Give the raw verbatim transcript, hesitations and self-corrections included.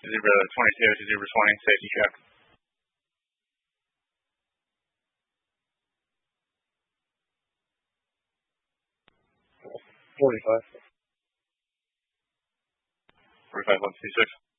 Zebra twenty-two to Zebra twenty, safety check. forty-five. forty-five, one two six.